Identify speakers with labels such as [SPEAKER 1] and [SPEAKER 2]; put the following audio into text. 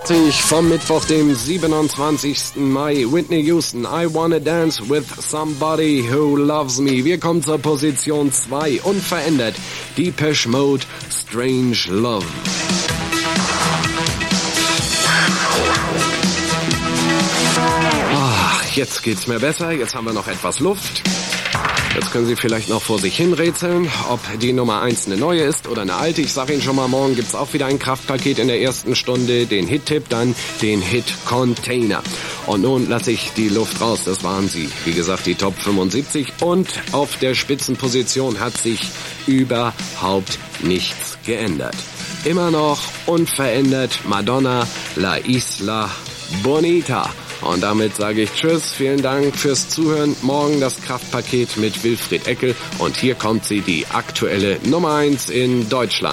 [SPEAKER 1] 40 vom Mittwoch, dem 27. Mai. Whitney Houston, I Wanna Dance with Somebody Who Loves Me. Wir kommen zur Position 2. Unverändert. Depeche Mode, Strange Love. Jetzt geht's mir besser. Jetzt haben wir noch etwas Luft. Jetzt können Sie vielleicht noch vor sich hin rätseln, ob die Nummer 1 eine neue ist oder eine alte. Ich sage Ihnen schon mal, morgen gibt's auch wieder ein Kraftpaket in der ersten Stunde, den Hit-Tipp, dann den Hit-Container. Und nun lasse ich die Luft raus. Das waren sie. Wie gesagt, die Top 75. Und auf der Spitzenposition hat sich überhaupt nichts geändert. Immer noch unverändert Madonna, La Isla Bonita. Und damit sage ich Tschüss, vielen Dank fürs Zuhören. Morgen das Kraftpaket mit Wilfried Eckel. Und hier kommt sie, die aktuelle Nummer 1 in Deutschland.